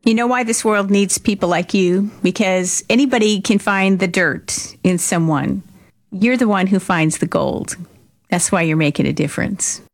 You know why this world needs people like you? Because anybody can find the dirt in someone. You're the one who finds the gold. That's why you're making a difference.